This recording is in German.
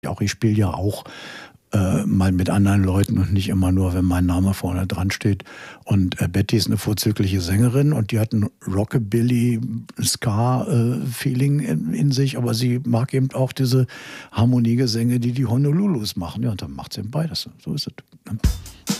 auch, ich spiele ja auch mal mit anderen Leuten und nicht immer nur, wenn mein Name vorne dran steht. Und Betty ist eine vorzügliche Sängerin und die hat ein Rockabilly-Ska-Feeling in sich, aber sie mag eben auch diese Harmoniegesänge, die die Honolulus machen. Ja, und dann macht sie eben beides. So ist es.